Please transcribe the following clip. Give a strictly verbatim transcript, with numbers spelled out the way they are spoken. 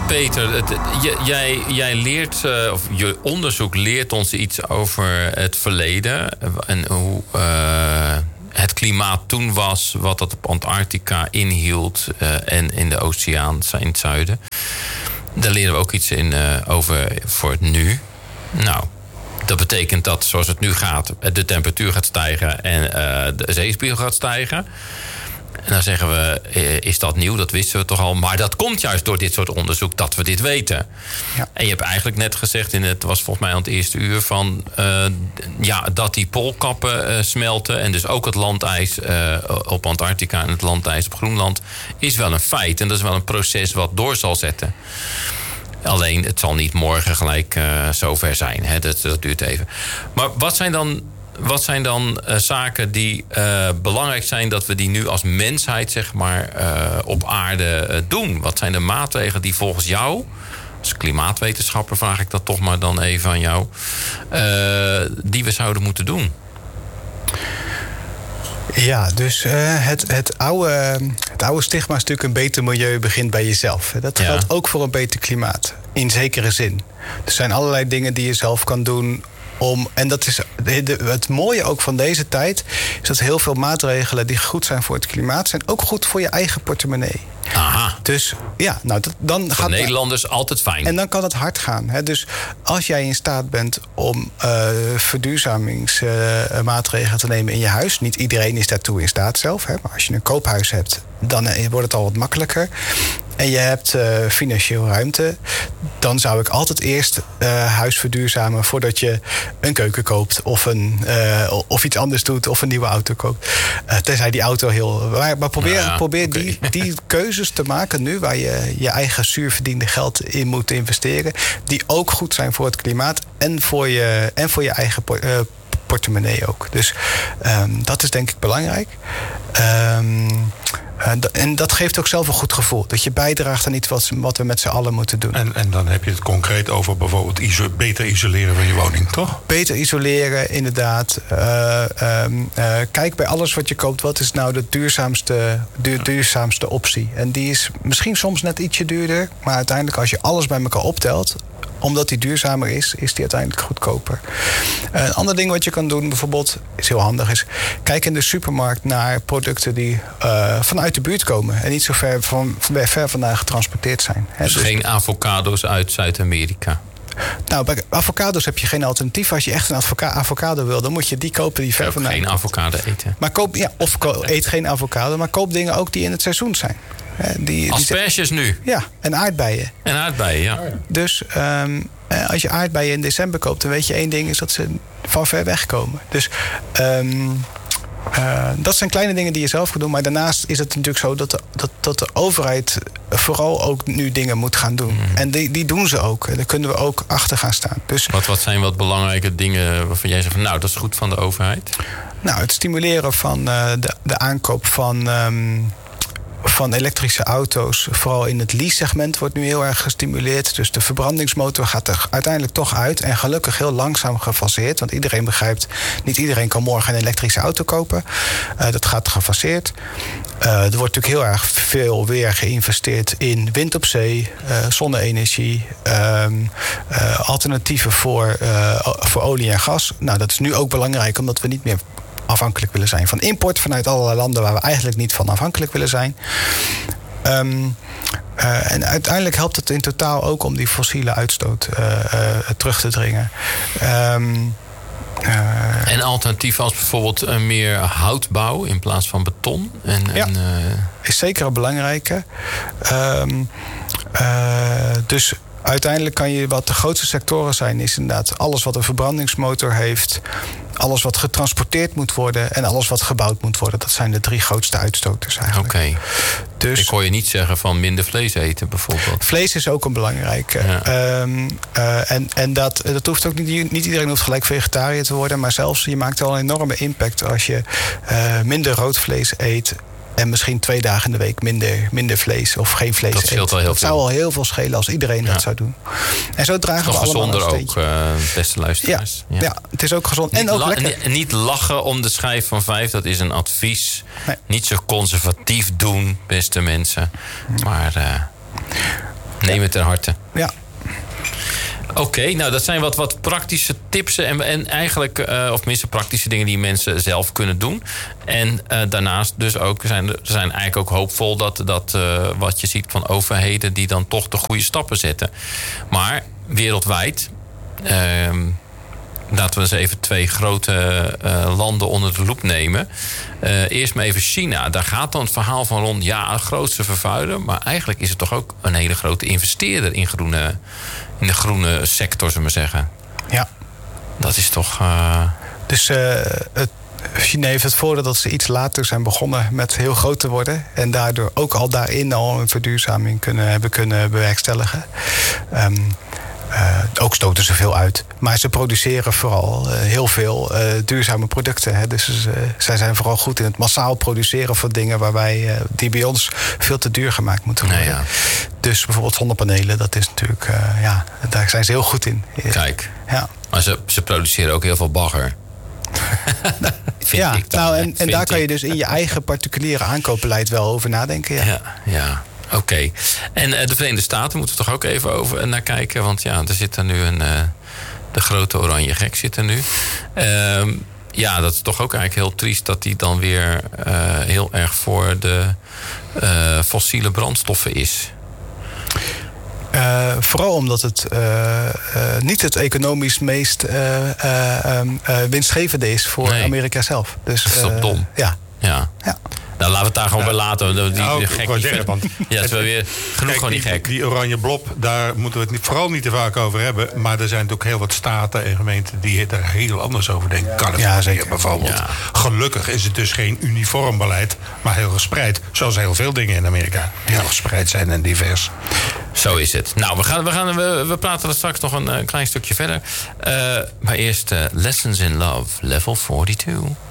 Peter, het, j, jij, jij leert, uh, of je onderzoek leert ons iets over het verleden. En hoe uh, het klimaat toen was, wat dat op Antarctica inhield uh, en in de oceaan in het zuiden. Daar leren we ook iets in uh, over voor het nu. Nou, dat betekent dat zoals het nu gaat, de temperatuur gaat stijgen en uh, de zeespiegel gaat stijgen. En dan zeggen we, is dat nieuw? Dat wisten we toch al. Maar dat komt juist door dit soort onderzoek dat we dit weten. Ja. En je hebt eigenlijk net gezegd, in het was volgens mij aan het eerste uur, van uh, ja, dat die poolkappen uh, smelten. En dus ook het landijs uh, op Antarctica en het landijs op Groenland is wel een feit. En dat is wel een proces wat door zal zetten. Alleen, het zal niet morgen gelijk uh, zover zijn. Hè? Dat, dat duurt even. Maar wat zijn dan... Wat zijn dan uh, zaken die uh, belangrijk zijn dat we die nu als mensheid, zeg maar, uh, op aarde uh, doen? Wat zijn de maatregelen die volgens jou, als klimaatwetenschapper vraag ik dat toch maar dan even aan jou, uh, die we zouden moeten doen? Ja, dus uh, het, het, oude, het oude stigma is natuurlijk een beter milieu begint bij jezelf. Dat ja. geldt ook voor een beter klimaat, in zekere zin. Er zijn allerlei dingen die je zelf kan doen om, en dat is de, de, het mooie ook van deze tijd, is dat heel veel maatregelen die goed zijn voor het klimaat, zijn ook goed voor je eigen portemonnee. Aha. Dus ja, nou, dat, dan voor gaat Nederlanders altijd fijn. En dan kan het hard gaan. Hè? Dus als jij in staat bent om uh, verduurzamingsmaatregelen uh, te nemen in je huis, niet iedereen is daartoe in staat zelf, hè? Maar als je een koophuis hebt, dan uh, wordt het al wat makkelijker. En je hebt uh, financieel ruimte, dan zou ik altijd eerst uh, huis verduurzamen voordat je een keuken koopt of, een, uh, of iets anders doet of een nieuwe auto koopt. Uh, tenzij die auto heel. Maar, maar probeer, nou ja, probeer okay. die, die keuzes te maken nu waar je je eigen zuurverdiende geld in moet investeren, die ook goed zijn voor het klimaat en voor je, en voor je eigen uh, portemonnee ook. Dus um, dat is denk ik belangrijk. Um, Uh, en dat geeft ook zelf een goed gevoel. Dat je bijdraagt aan iets wat, wat we met z'n allen moeten doen. En, en dan heb je het concreet over bijvoorbeeld iso- beter isoleren van je woning, toch? Beter isoleren, inderdaad. Uh, um, uh, kijk bij alles wat je koopt, wat is nou de duurzaamste, du- duurzaamste optie? En die is misschien soms net ietsje duurder, maar uiteindelijk als je alles bij elkaar optelt, omdat die duurzamer is, is die uiteindelijk goedkoper. Een ander ding wat je kan doen, bijvoorbeeld, is heel handig, is kijk in de supermarkt naar producten die uh, vanuit de buurt komen en niet zo ver, van, ver vandaan getransporteerd zijn. Dus, dus geen avocado's uit Zuid-Amerika? Nou, bij avocado's heb je geen alternatief. Als je echt een avoca- avocado wil, dan moet je die kopen die ver ook vandaan geen komt. avocado eten. Maar koop, ja, of ko- eet geen avocado, maar koop dingen ook die in het seizoen zijn. Die, asperges nu? Ja, en aardbeien. En aardbeien, ja. Dus um, als je aardbeien in december koopt, dan weet je één ding, is dat ze van ver weg komen. Dus um, uh, dat zijn kleine dingen die je zelf kan doen. Maar daarnaast is het natuurlijk zo dat de, dat, dat de overheid vooral ook nu dingen moet gaan doen. Mm. En die, die doen ze ook. Daar kunnen we ook achter gaan staan. Dus, wat, wat zijn wat belangrijke dingen waarvan jij zegt van nou, dat is goed van de overheid? Nou, het stimuleren van uh, de, de aankoop van Um, van elektrische auto's, vooral in het lease-segment, wordt nu heel erg gestimuleerd. Dus de verbrandingsmotor gaat er uiteindelijk toch uit. En gelukkig heel langzaam gefaseerd. Want iedereen begrijpt, niet iedereen kan morgen een elektrische auto kopen. Uh, dat gaat gefaseerd. Uh, er wordt natuurlijk heel erg veel weer geïnvesteerd in wind op zee, uh, zonne-energie, um, uh, alternatieven voor, uh, voor olie en gas. Nou, dat is nu ook belangrijk, omdat we niet meer afhankelijk willen zijn van import vanuit allerlei landen waar we eigenlijk niet van afhankelijk willen zijn. Um, uh, en uiteindelijk helpt het in totaal ook om die fossiele uitstoot uh, uh, terug te dringen. Um, uh, en alternatieven als bijvoorbeeld uh, meer houtbouw in plaats van beton? En, ja, en, uh... is zeker een belangrijke. Um, uh, dus uiteindelijk kan je, wat de grootste sectoren zijn, is inderdaad alles wat een verbrandingsmotor heeft, alles wat getransporteerd moet worden en alles wat gebouwd moet worden. Dat zijn de drie grootste uitstoters eigenlijk. Oké. Okay. Dus, ik hoor je niet zeggen van minder vlees eten bijvoorbeeld. Vlees is ook een belangrijke. Ja. Um, uh, en en dat, dat hoeft ook niet, niet iedereen hoeft gelijk vegetariër te worden, maar zelfs je maakt al een enorme impact als je uh, minder rood vlees eet en misschien twee dagen in de week minder, minder vlees of geen vlees dat scheelt eet. Al heel dat veel. zou al heel veel schelen als iedereen ja. dat zou doen. En zo dragen we allemaal een steentje. Gezonder ook, uh, beste luisteraars. Ja, ja. ja, het is ook gezond. Niet en ook la- lekker. Niet lachen om de schijf van vijf, dat is een advies. Nee. Niet zo conservatief doen, beste mensen. Maar uh, Neem het ter harte. Ja. Oké, okay, nou dat zijn wat, wat praktische tips en, en eigenlijk, uh, of minstens praktische dingen die mensen zelf kunnen doen. En uh, daarnaast dus ook zijn er zijn eigenlijk ook hoopvol dat, dat uh, wat je ziet van overheden die dan toch de goede stappen zetten. Maar wereldwijd, uh, laten we eens even twee grote uh, landen onder de loep nemen. Uh, eerst maar even China. Daar gaat dan het verhaal van rond, ja, een grootste vervuiler. Maar eigenlijk is het toch ook een hele grote investeerder in, groene, in de groene sector, zullen we zeggen. Ja. Dat is toch... Uh... Dus uh, het, China heeft het voordeel dat ze iets later zijn begonnen met heel groot te worden. En daardoor ook al daarin al een verduurzaming kunnen, hebben kunnen bewerkstelligen. Um, Uh, ook stoten ze veel uit. Maar ze produceren vooral uh, heel veel uh, duurzame producten. Hè. Dus uh, zij zijn vooral goed in het massaal produceren van dingen waarbij uh, die bij ons veel te duur gemaakt moeten worden. Nee, ja. Dus bijvoorbeeld zonnepanelen, dat is natuurlijk, uh, ja, daar zijn ze heel goed in. Kijk, ja. Maar ze, ze produceren ook heel veel bagger. ja, ik dan, nou, en, en daar ik. kan je dus in je eigen particuliere aankoopbeleid wel over nadenken. Ja, ja. ja. Oké. Okay. En uh, de Verenigde Staten moeten we toch ook even over naar kijken. Want ja, er zit er nu een... Uh, de grote oranje gek zit er nu. Uh, ja, dat is toch ook eigenlijk heel triest dat die dan weer uh, heel erg voor de uh, fossiele brandstoffen is. Uh, vooral omdat het uh, uh, niet het economisch meest uh, uh, uh, winstgevende is voor nee. Amerika zelf. Dus, dat is toch uh, dom? Ja. ja. ja. Nou, laten we het daar gewoon ja. bij laten. Die, nou, die gek ik zeggen, want ja, het is wel weer genoeg kijk, gewoon die gek. Die oranje blob, daar moeten we het niet, vooral niet te vaak over hebben. Maar er zijn natuurlijk heel wat staten en gemeenten die daar heel anders over denken. Californië ja, zeker. bijvoorbeeld. Ja. Gelukkig is het dus geen uniform beleid, maar heel gespreid. Zoals heel veel dingen in Amerika. Die heel gespreid zijn en divers. Zo is het. Nou, we, gaan, we, gaan, we, we praten er straks nog een, een klein stukje verder. Uh, maar eerst uh, Lessons in Love, level tweeënveertig.